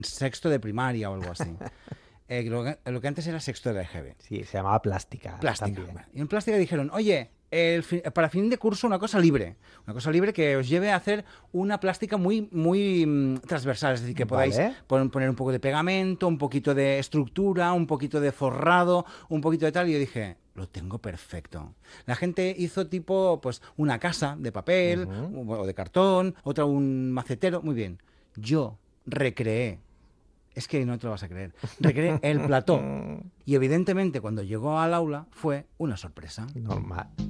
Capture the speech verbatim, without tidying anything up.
sexto de primaria o algo así. Eh, lo, que, lo que antes era sexto de E G B. Sí, se llamaba plástica. Plástica. También. Y en plástica dijeron, oye, el fi- para fin de curso una cosa libre. Una cosa libre que os lleve a hacer una plástica muy, muy mm, transversal. Es decir, que podáis Vale. pon- poner un poco de pegamento, un poquito de estructura, un poquito de forrado, un poquito de tal. Y yo dije, lo tengo perfecto. La gente hizo tipo, pues, una casa de papel Ujú. o de cartón, otra un macetero. Muy bien. Yo recreé. Es que no te lo vas a creer. Recreé el plató. Y evidentemente cuando llegó al aula fue una sorpresa. Normal.